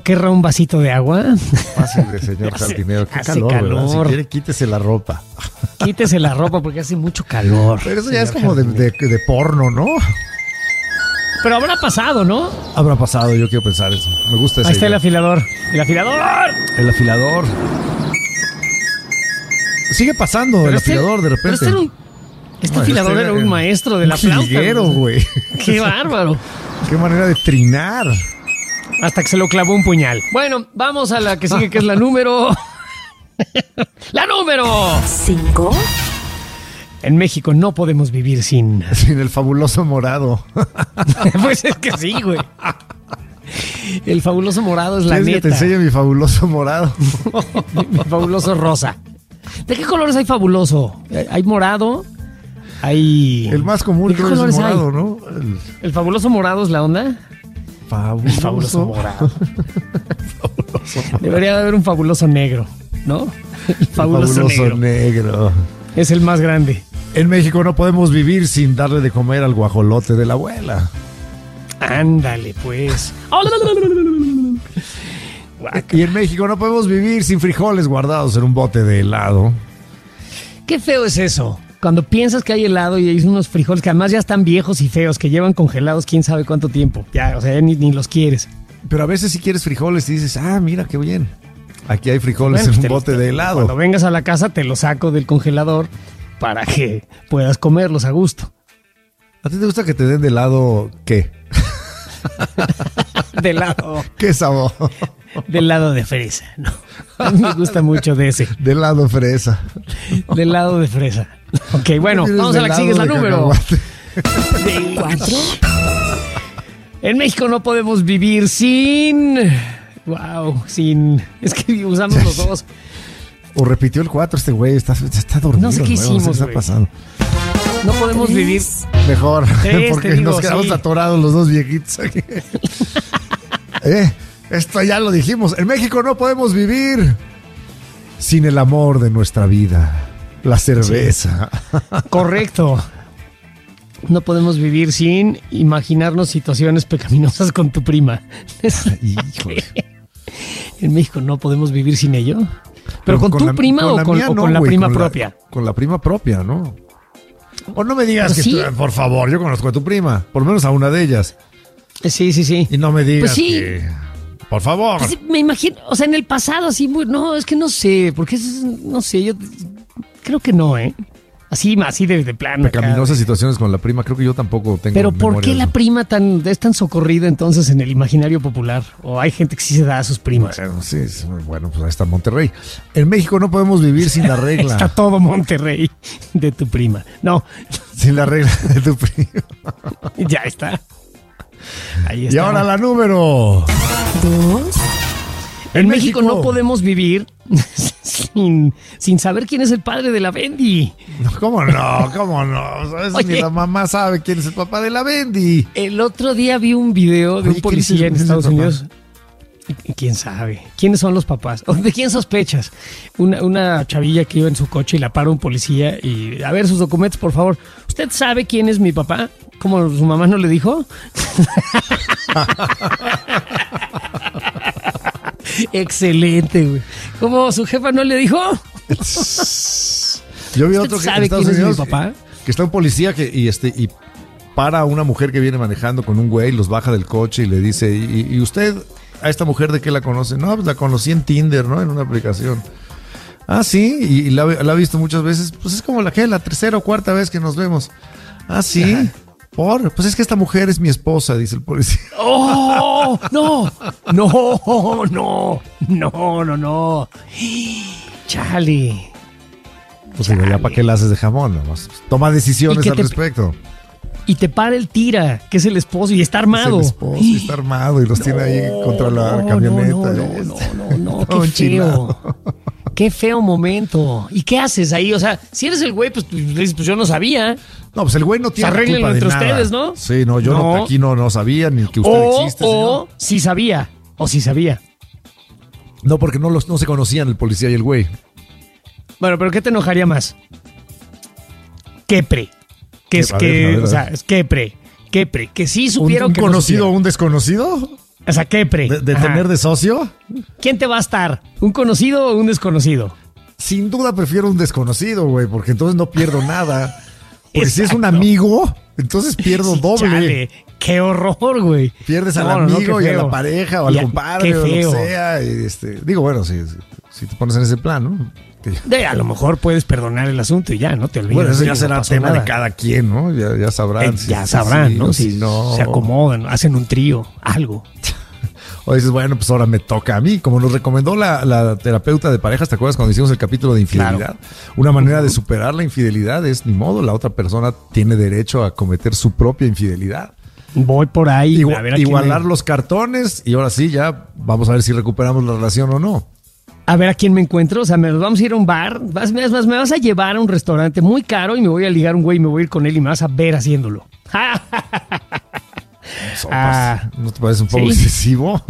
¿Querrá un vasito de agua? Fácil, señor jardinero. Qué hace calor, calor. ¿verdad? Si quiere, quítese la ropa. Quítese la ropa porque hace mucho calor. Pero eso ya es señor como jardinero. de porno, ¿no? Pero habrá pasado, ¿no? Habrá pasado, yo quiero pensar eso. Me gusta esa Ahí está el idea. afilador. ¡El afilador! El afilador. Sigue pasando Pero el este- afilador de pero repente. este era un- Este No, afilador este era un maestro de la flauta. jilguero, güey. ¡Qué bárbaro! Qué manera de trinar. Hasta que se lo clavó un puñal. Bueno, vamos a la que sigue, que es la número... ¡La número! 5, En México no podemos vivir sin... Sin el fabuloso morado. Pues es que sí, güey. El fabuloso morado es la ¿Quieres que neta. te enseñe mi fabuloso morado? Mi fabuloso rosa. ¿De qué colores hay fabuloso? Hay morado, hay... El más común ¿De qué creo es el colores hay? morado, ¿no? ¿El fabuloso morado es la onda? El fabuloso morado. Debería de haber un fabuloso negro, ¿no? El fabuloso, negro. negro. Es el más grande. En México no podemos vivir sin darle de comer al guajolote de la abuela. Ándale, pues. Guaca. Y en México no podemos vivir sin frijoles guardados en un bote de helado. Qué feo es eso. Cuando piensas que hay helado y hay unos frijoles que además ya están viejos y feos, que llevan congelados quién sabe cuánto tiempo. Ya, o sea, ya ni los quieres. Pero a veces si quieres frijoles y dices, mira qué bien. Aquí hay frijoles Bueno, en un te- bote de helado. Cuando vengas a la casa te los saco del congelador para que puedas comerlos a gusto. ¿A ti te gusta que te den de helado qué? Del lado, ¿Qué sabor? del lado de fresa, ¿no? A mí me gusta mucho de ese, De helado fresa. del lado de fresa. Ok, bueno, ¿Tienes vamos a la que sigue, es la helado de número. cacahuate? 4, En México no podemos vivir sin... Wow, sin... Es que usamos los dos. O repitió el 4 este güey, está dormido. No sé qué ¿no? hicimos, ¿Qué está güey. pasando? No podemos vivir... Mejor, Te porque digo, nos quedamos sí. atorados los dos viejitos aquí. Esto ya lo dijimos. En México no podemos vivir sin el amor de nuestra vida, la cerveza. Correcto. No podemos vivir sin imaginarnos situaciones pecaminosas con tu prima. Híjole. En México no podemos vivir sin ello. ¿Pero con tu la- prima o con, mía o no, con la güey, prima con propia? Con la prima propia, ¿no? O no me digas Pero que sí. por favor, yo conozco a tu prima, por lo menos a una de ellas. Sí, sí, sí. Y no me digas Pues sí. que... Por favor. Pues sí, me imagino, o sea, en el pasado así, no, es que no sé, porque no sé, yo creo que no, ¿eh? Así de plano. acá. Pecaminosas situaciones con la prima, creo que yo tampoco tengo Pero ¿por memoria qué de la eso. prima es tan socorrida entonces en el imaginario popular? ¿O hay gente que sí se da a sus primas? Bueno, sí, bueno, pues ahí está Monterrey. En México no podemos vivir sin la regla. Está todo Monterrey de tu prima. No, Sin la regla de tu prima. ya está. Ahí está. Y ahora la número. 2, En México México no podemos vivir sin saber quién es el padre de la Bendy. No, ¿cómo no? ¿Cómo no? ¿Sabes? Oye. Ni la mamá sabe quién es el papá de la Bendy. El otro día vi un video de Oye, un policía en ¿quién es el Estados papá? Unidos. ¿Quién sabe? ¿Quiénes son los papás? ¿O ¿de quién sospechas? Una chavilla que iba en su coche y la para un policía y... A ver, sus documentos, por favor. ¿Usted sabe quién es mi papá? ¿Cómo su mamá no le dijo? Excelente, güey. ¿Cómo su jefa no le dijo? Yo vi ¿Usted otro que en sabe Estados quién es mi Unidos papá? que está un policía y para a una mujer que viene manejando con un güey, los baja del coche y le dice, ¿y usted a esta mujer de qué la conoce? No, pues la conocí en Tinder, ¿no? En una aplicación. Ah, sí, y la ha visto muchas veces. Pues es como la tercera o cuarta vez que nos vemos. Ah, sí. Ajá. Pues es que esta mujer es mi esposa, dice el policía. ¡Oh! ¡No! ¡No! ¡No! ¡No! ¡No! ¡No! ¡Chale! Pues digo, ya para qué la haces de jamón, nomás. Toma decisiones ¿Y qué al respecto. Y te para el tira, que es el esposo, y está armado. Es el esposo y está armado y los tiene ahí contra la camioneta. No, Todo qué enchilado. feo. Qué feo momento. ¿Y qué haces ahí? O sea, si eres el güey, pues dices, pues yo no sabía. No, pues el güey no tiene Arréglenlo culpa de entre nada. ustedes, ¿no? Sí, no, yo no, No. aquí no sabía ni que usted existe, O señor. si sabía. O si sabía. No, porque no se conocían el policía y el güey. Bueno, pero ¿qué te enojaría más? Quepre. Que es A ver, que, a ver. o sea, es quepre. Que sí supiera ¿Un que no conocido o supiera. un desconocido? O sea, quepre. de Ajá. tener de socio. ¿Quién te va a estar? ¿Un conocido o un desconocido? Sin duda prefiero un desconocido, güey, porque entonces no pierdo nada. Porque si es un Exacto. amigo, entonces pierdo Sí, doble. chale, qué horror, güey. Pierdes al No, no, amigo qué y a feo. la pareja o Y al compadre qué o lo que feo. sea. Y digo, bueno, si te pones en ese plan, ¿no? A lo mejor puedes perdonar el asunto y ya, no te olvides. Bueno, eso ya no será pasó tema nada. de cada quien, ¿no? Ya sabrán. Ya sabrán, ¿no? o Si no. se acomodan, hacen un trío, algo. O dices, bueno, pues ahora me toca a mí. Como nos recomendó la terapeuta de parejas, ¿te acuerdas cuando hicimos el capítulo de infidelidad? Claro. Una manera de superar la infidelidad es, ni modo, la otra persona tiene derecho a cometer su propia infidelidad. Voy por ahí. a ver a quién Igualar me- los cartones y ahora sí, ya vamos a ver si recuperamos la relación o no. A ver a quién me encuentro. O sea, me vamos a ir a un bar. Me vas a llevar a un restaurante muy caro y me voy a ligar a un güey y me voy a ir con él y me vas a ver haciéndolo. Sopas. ¿No te parece un poco ¿sí? excesivo?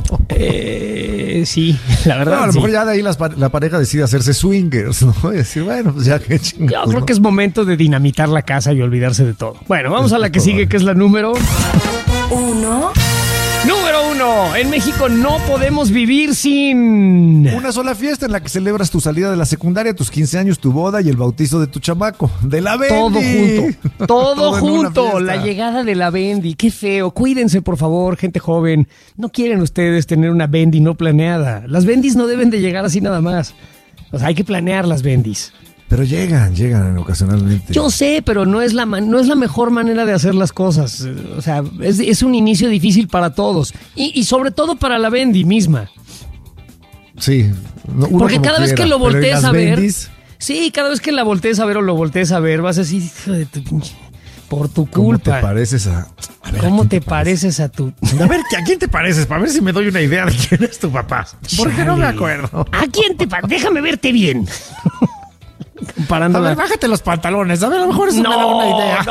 Sí, la verdad. No, a lo sí. mejor ya de ahí la pareja decide hacerse swingers, ¿no? Y decir, bueno, pues ya que Yo chingados, creo ¿no? que es momento de dinamitar la casa y olvidarse de todo. Bueno, vamos a la que sigue, que es la número 1, Número 1. En México no podemos vivir sin... Una sola fiesta en la que celebras tu salida de la secundaria, tus 15 años, tu boda y el bautizo de tu chamaco. De la Bendy. Todo junto. Todo en una junto. fiesta. La llegada de la Bendy. Qué feo. Cuídense, por favor, gente joven. No quieren ustedes tener una Bendy no planeada. Las Bendys no deben de llegar así nada más. O sea, hay que planear las Bendys. Pero llegan ocasionalmente. Yo sé, pero no es la mejor manera de hacer las cosas. O sea, es un inicio difícil para todos. Y sobre todo para la Bendy misma. Sí. Uno Porque como cada vez quiera, que lo pero en voltees las a ver... Bendys, Sí, cada vez que la voltees a ver o lo voltees a ver, vas a decir, hijo de tu pinche... Por tu ¿cómo culpa. te pareces a ver, ¿a ¿Cómo quién te pareces a tu... A ver, ¿a quién te pareces? Para ver si me doy una idea de quién es tu papá. Porque no me Chale. acuerdo. ¿A quién te pareces? Déjame verte bien. A Comparándola. ver, bájate los pantalones. A ver, a lo mejor eso me da una idea.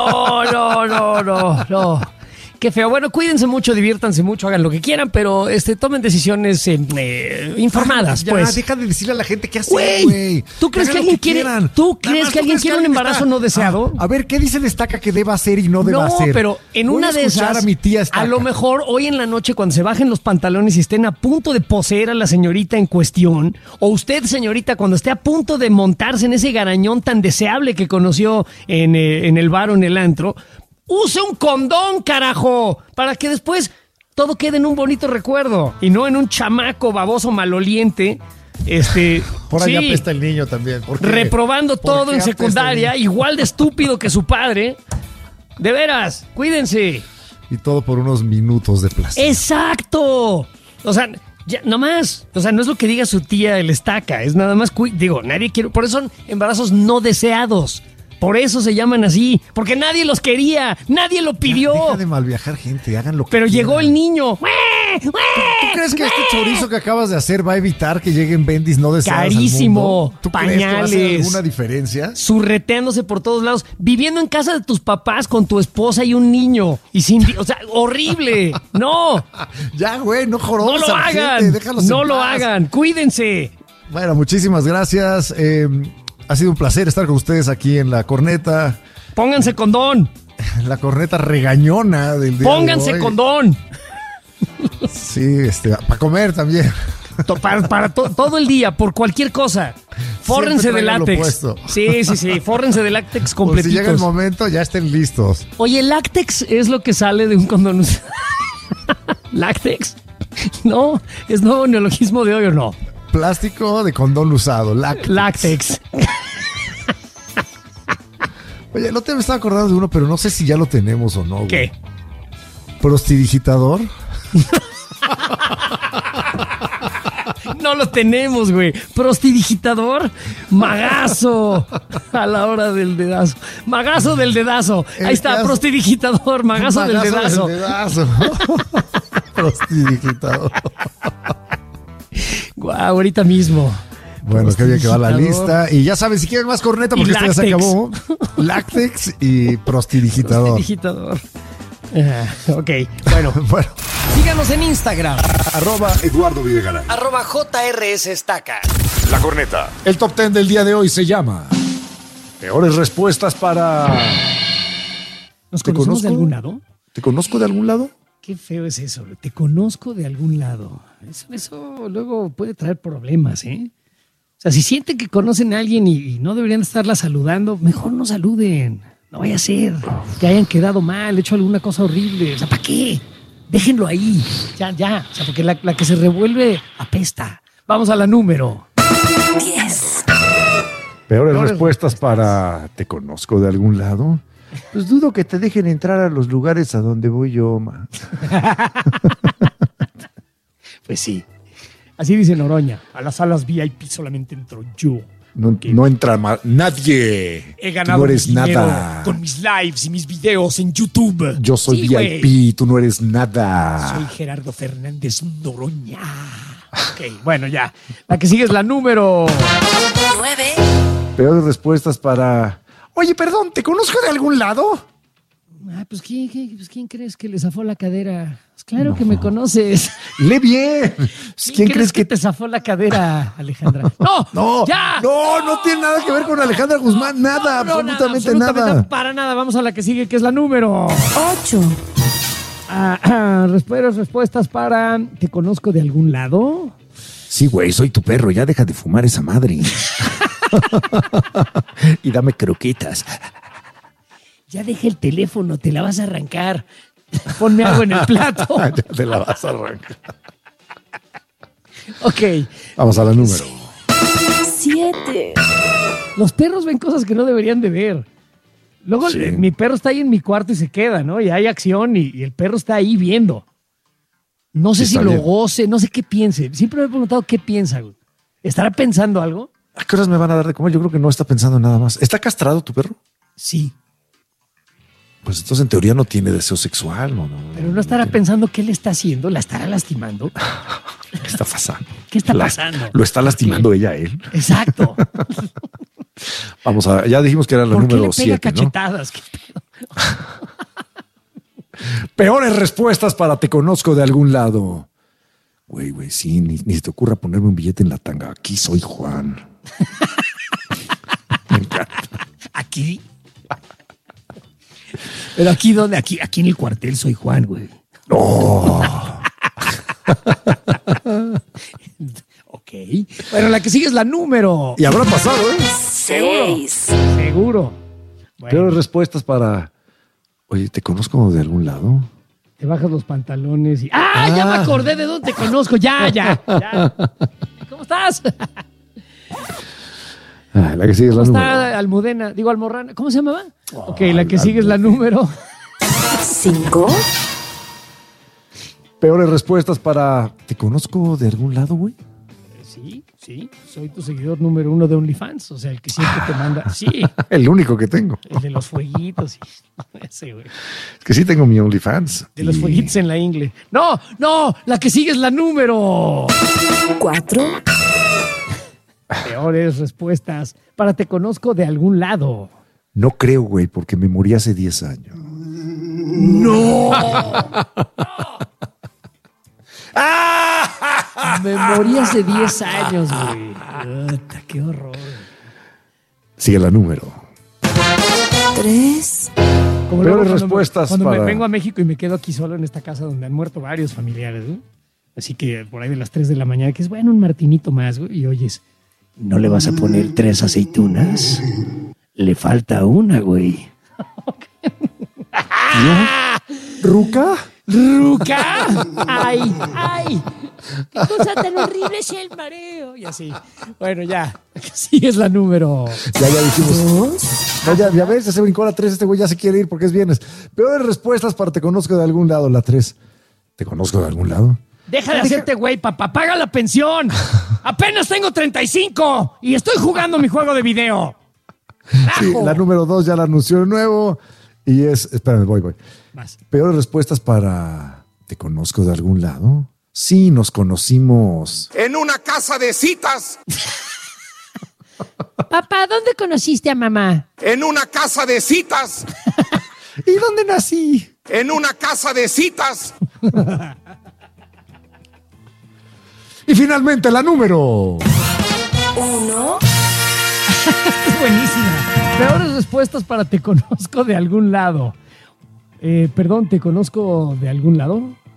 No. Qué feo. Bueno, cuídense mucho, diviértanse mucho, hagan lo que quieran, pero tomen decisiones informadas, Ya, pues. deja de decirle a la gente qué hacer, Güey, güey. ¿tú crees Hagan que lo alguien quiere- quieran. tú Nada crees más, que alguien quiere un alguien embarazo no deseado? A ver, ¿qué dice Destaca que deba hacer y no deba No, hacer? pero en Voy una a de escuchar esas, a mi tía Estaca. a lo mejor hoy en la noche cuando se bajen los pantalones y estén a punto de poseer a la señorita en cuestión, o usted, señorita, cuando esté a punto de montarse en ese garañón tan deseable que conoció en el bar o en el antro, use un condón, carajo, para que después todo quede en un bonito recuerdo y no en un chamaco baboso maloliente. Por allá sí, apesta el niño también. ¿Por qué? reprobando ¿Por todo qué en apesta el secundaria, niño? igual de estúpido que su padre. De veras, cuídense. Y todo por unos minutos de placer. ¡Exacto! O sea, ya, no más. O sea, no es lo que diga su tía el Estaca, es nada más, digo, nadie quiere, por eso son embarazos no deseados. Por eso se llaman así, porque nadie los quería, nadie lo pidió. Deja de malviajar gente, hagan lo que Pero quieran. llegó el niño. ¿Tú crees que este chorizo que acabas de hacer va a evitar que lleguen bendis no deseadas al Carísimo, mundo? ¿Tú crees que va a hacer pañales. alguna diferencia? Surreteándose por todos lados, viviendo en casa de tus papás con tu esposa y un niño. Y sin, o sea, horrible. No, Ya, güey, no no jorobes lo a la gente, hagan. déjalos en No lo paz. hagan. Cuídense. Bueno, muchísimas gracias. Ha sido un placer estar con ustedes aquí en La Corneta. Pónganse condón. La corneta regañona del día Pónganse de hoy. condón. Sí, para comer también. Para todo el día, por cualquier cosa. Fórrense de traigan lo látex. puesto. Sí. Fórrense de látex Por si llega el completitos. momento, ya estén listos. Oye, látex es lo que sale de un condón. ¿Látex? No, es nuevo neologismo de hoy o no. Plástico de condón usado, Látex. Oye, no te me estaba acordando de uno, pero no sé si ya lo tenemos o no. Güey. ¿Qué? Prostidigitador. No lo tenemos, güey. Prostidigitador. Magazo. A la hora del dedazo. Magazo del dedazo. El Ahí está, que hace- prostidigitador. Magazo del dedazo. Prostidigitador. Guau, ahorita mismo. Bueno, qué bien que va la Prostidigitador. lista. Y ya saben, si quieren más corneta, porque Y esto ya se láctex. acabó. Láctex y prostidigitador. Prostidigitador. Ok, bueno. Bueno, Síganos en Instagram. Eduardo Videgaray. @JRS Estaca. La Corneta. el top 10 del día de hoy se llama Peores respuestas para... ¿Nos ¿Te conocemos de conozco? algún lado? ¿Te conozco de algún lado? Qué feo es eso. Te conozco de algún lado. Eso luego puede traer problemas, ¿eh? O sea, si sienten que conocen a alguien y no deberían estarla saludando, mejor no saluden. No vaya a ser que hayan quedado mal, hecho alguna cosa horrible. O sea, ¿para qué? Déjenlo ahí. Ya. O sea, porque la que se revuelve apesta. Vamos a la número 10. Peores respuestas para ¿te conozco de algún lado? Pues dudo que te dejen entrar a los lugares a donde voy yo, ma. Pues sí. Así dice Noroña. A las salas VIP solamente entro yo. No entra nadie. He ganado tú no eres dinero nada. con mis lives y mis videos en YouTube. Yo soy Sí, VIP, güey. tú no eres nada. Soy Gerardo Fernández Noroña. Ok, bueno, ya. La que sigue es la número 9. Peores respuestas para... Oye, perdón, ¿te conozco de algún lado? Pues ¿quién crees que le zafó la cadera? Pues claro que me conoces. ¡Lee bien! ¿Quién crees que te zafó la cadera, Alejandra? ¡No! No, ¡Ya! no tiene nada que ver con Alejandra Guzmán, nada, absolutamente nada. Para nada. Vamos a la que sigue, que es la número 8. Respuestas para ¿te conozco de algún lado? Sí, güey, soy tu perro, ya deja de fumar esa madre. Y dame croquetas. Ya deja el teléfono, te la vas a arrancar. Ponme algo en el plato. Ya te la vas a arrancar. Ok. Vamos a la número. 7. Los perros ven cosas que no deberían de ver. Luego Sí. mi perro está ahí en mi cuarto y se queda, ¿no? Y hay acción y el perro está ahí viendo. No sé Sí, si está lo bien. goce, no sé qué piense. Siempre me he preguntado qué piensa, güey. ¿Estará pensando algo? ¿A qué horas me van a dar de comer? Yo creo que no está pensando en nada más. ¿Está castrado tu perro? Sí. Pues entonces en teoría no tiene deseo sexual, ¿no? Pero no estará pensando qué le está haciendo, la estará lastimando. ¿Qué está pasando? ¿Qué está pasando? Lo está lastimando ella a él. Exacto. Vamos a, ya dijimos que era la ¿Por qué le número pega 7, ¿no? cachetadas? ¿Qué pedo? Peores respuestas para te conozco de algún lado. Güey, sí, ni se te ocurra ponerme un billete en la tanga. Aquí soy Juan. Me encanta. ¿Aquí? ¿Pero aquí dónde? Aquí en el cuartel soy Juan, güey. Ok. Bueno, la que sigue es la número. Y habrá pasado, ¿eh? 6. Seguro. Bueno, Peores respuestas para... Oye, ¿te conozco de algún lado? te bajas los pantalones y... ¡Ah! Ya me acordé de dónde te conozco. Ya. ¿Cómo estás? Ah, la que sigue es la ¿Cómo número. está Almudena? Digo, Almorrana. ¿Cómo se llamaba? Ok, la que sigue es la número 5. Peores respuestas para... ¿Te conozco de algún lado, güey? Sí. Soy tu seguidor número 1 de OnlyFans. O sea, el que siempre te manda... Sí, El único que tengo. el de los fueguitos. Ese, güey. Es que sí tengo mi OnlyFans. De los Y- fueguitos en la ingle. No, la que sigue es la número. 4. Peores respuestas para te conozco de algún lado. No creo, güey, porque me morí hace 10 años. Me morí hace 10 años, güey. Puta, qué horror. Sigue la número. 3. Como Peores luego cuando respuestas cuando me para- vengo a México y me quedo aquí solo en esta casa donde han muerto varios familiares, ¿no? Así que por ahí de las 3 de la mañana, que es bueno, un martinito más, güey, y oyes, ¿no le vas a poner 3 aceitunas? Le falta una, güey. ¿Ruca? ¡Ruca! ¡Ay! ¡Qué cosa tan horrible es el mareo! Y así. Bueno, ya. Sí es la número. Ya dijimos. 2. No, ya ves, ya se brincó la 3. Este güey ya se quiere ir porque es viernes. Peores respuestas para te conozco de algún lado. La 3. ¿Te conozco de algún lado? Deja de hacerte güey, papá. ¡Paga la pensión! ¡Apenas tengo 35! Y estoy jugando mi juego de video. Sí, ¡Carajo! la número 2 ya la anunció de nuevo. Y es. Espérame, voy. Más. Peores respuestas para ¿te conozco de algún lado? Sí, nos conocimos. En una casa de citas. Papá, ¿dónde conociste a mamá? En una casa de citas. ¿Y dónde nací? En una casa de citas. Y finalmente la número. 1. Es buenísima. Peores respuestas para te conozco de algún lado. Perdón, ¿te conozco de algún lado?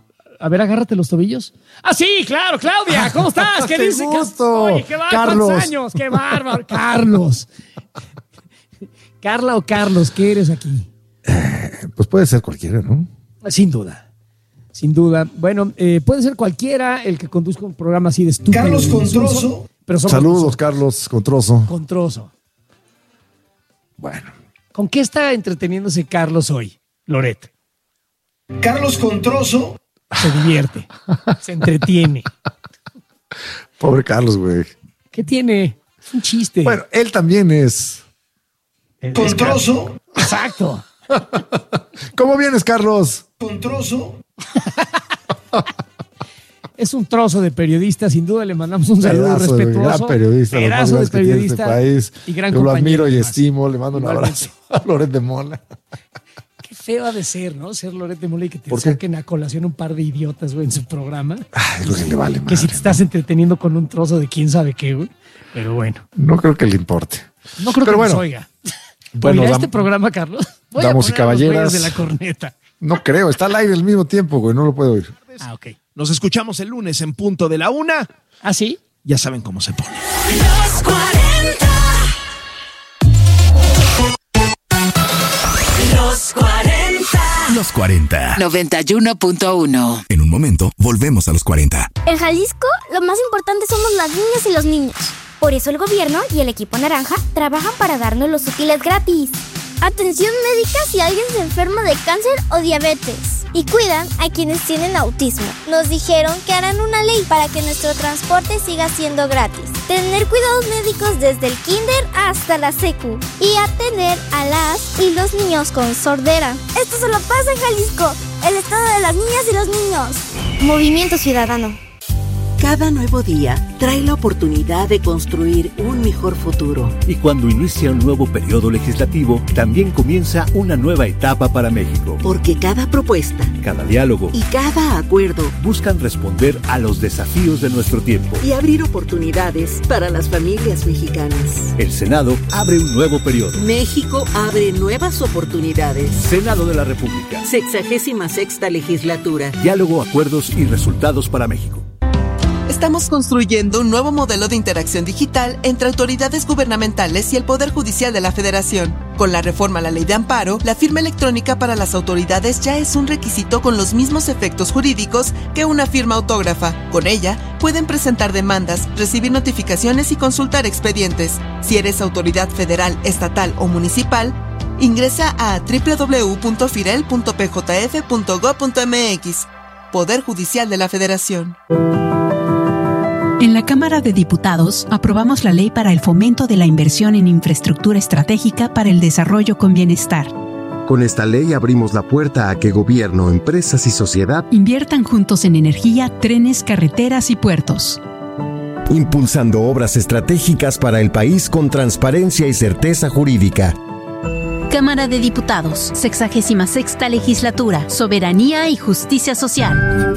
A ver, agárrate los tobillos. ¡Ah, sí! ¡Claro, Claudia! ¿Cómo estás? ¿Qué ¡Qué dices? gusto! Oye, qué bárbaro. Carlos. ¿Cuántos años? ¡Qué bárbaro! Carlos. Carla o Carlos, ¿qué eres aquí? Pues puede ser cualquiera, ¿no? Sin duda. Sin duda. Bueno, puede ser cualquiera el que conduzca un programa así de estúpido. Carlos y insulso, Controso. Pero somos Saludos, nosotros. Carlos Controso. Con trozo. Bueno, ¿Con qué está entreteniéndose Carlos hoy, Loret? Carlos Controso. Se divierte, se entretiene. pobre Carlos, güey. ¿Qué tiene? Es un chiste. Bueno, él también es. Controso. Exacto. ¿Cómo vienes, Carlos? Controso. Es un trozo de periodista, sin duda le mandamos un saludo Pedazo de respetuoso. gran periodista, los más Pedazo de grandes que tiene periodista este país. y gran Yo lo compañero, admiro y además. estimo. Le mando un Igualmente. abrazo a Loret de Mola. Qué feo ha de ser, ¿no? Ser Loret de Mola y que te ¿Por qué? saquen a colación un par de idiotas, güey, en su programa. Ay, lo que le vale, Que si te madre. estás entreteniendo con un trozo de quién sabe qué, güey. Pero bueno, No creo que le importe. no creo Pero que nos bueno. oiga. Bueno, ¿Oirá dam- este programa, Carlos? Voy damas y a poner a los caballeras. güeyes de la corneta. No creo, está al aire al mismo tiempo, güey. No lo puedo oír. Ah, ok. Nos escuchamos el lunes en punto de la 1. ¿Ah, sí? Ya saben cómo se pone. Los 40. Los 40. Los 40. 91.1. En un momento, volvemos a los 40. En Jalisco, lo más importante somos las niñas y los niños. Por eso el gobierno y el equipo naranja trabajan para darnos los útiles gratis. Atención médica si alguien se enferma de cáncer o diabetes. Y cuidan a quienes tienen autismo. Nos dijeron que harán una ley para que nuestro transporte siga siendo gratis. Tener cuidados médicos desde el kinder hasta la secu. Y atender a las y los niños con sordera. Esto solo pasa en Jalisco, el estado de las niñas y los niños. Movimiento Ciudadano. Cada nuevo día trae la oportunidad de construir un mejor futuro. Y cuando inicia un nuevo periodo legislativo, también comienza una nueva etapa para México. Porque cada propuesta Cada diálogo y cada acuerdo buscan responder a los desafíos de nuestro tiempo. y abrir oportunidades para las familias mexicanas. El Senado abre un nuevo periodo. México abre nuevas oportunidades. Senado de la República. 66ª legislatura. Diálogo, acuerdos y resultados para México. Estamos construyendo un nuevo modelo de interacción digital entre autoridades gubernamentales y el Poder Judicial de la Federación. Con la reforma a la Ley de Amparo, la firma electrónica para las autoridades ya es un requisito con los mismos efectos jurídicos que una firma autógrafa. Con ella, pueden presentar demandas, recibir notificaciones y consultar expedientes. Si eres autoridad federal, estatal o municipal, ingresa a www.firel.pjf.gov.mx. Poder Judicial de la Federación. En la Cámara de Diputados aprobamos la Ley para el Fomento de la Inversión en Infraestructura Estratégica para el Desarrollo con Bienestar. Con esta ley abrimos la puerta a que gobierno, empresas y sociedad Inviertan juntos en energía, trenes, carreteras y puertos. impulsando obras estratégicas para el país con transparencia y certeza jurídica. Cámara de Diputados, 66ª Legislatura, Soberanía y Justicia Social.